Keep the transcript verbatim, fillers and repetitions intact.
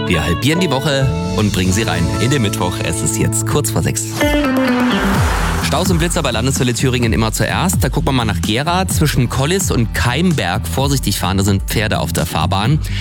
Wir halbieren die Woche und bringen sie rein in den Mittwoch. Es ist jetzt kurz vor sechs. Staus und Blitzer bei Landeswelle Thüringen immer zuerst. Da gucken wir mal nach Gera. Zwischen Kollis und Keimberg vorsichtig fahren, da sind Pferde auf der Fahrbahn.